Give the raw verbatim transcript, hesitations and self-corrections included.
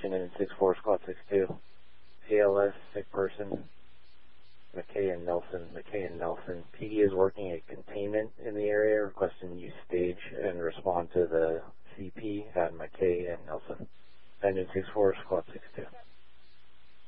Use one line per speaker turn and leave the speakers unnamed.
attention, Engine six four, Squad six two. A L S, sick person. McKay and Nelson, McKay and Nelson. P D is working at containment in the area, requesting you stage and respond to the C P at McKay and Nelson. Engine six four, Squad six two.